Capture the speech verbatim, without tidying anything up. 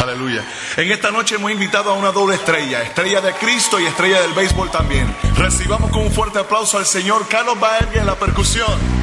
Aleluya. En esta noche hemos invitado a una doble estrella, estrella de Cristo y estrella del béisbol también. Recibamos con un fuerte aplauso al señor Carlos Baerga en la percusión.